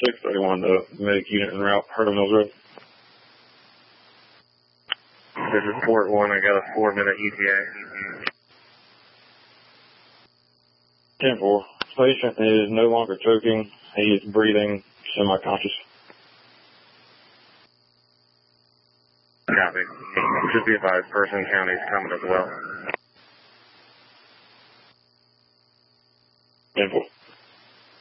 631 to medic unit en route, Hurdle Mills Road. This is Port 1, I got a 4-minute ETA. 10-4. Patient is no longer choking. He is breathing, semi-conscious. Copy. Just be advised, Person County is coming as well. 10-4.